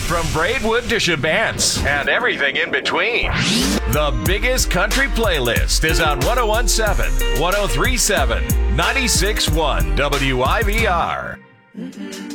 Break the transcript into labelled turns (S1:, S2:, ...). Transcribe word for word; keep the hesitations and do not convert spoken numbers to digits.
S1: From Braidwood to Shabance and everything in between. The biggest country playlist is on one oh one seven, one oh three seven, ninety-six point one W I V R.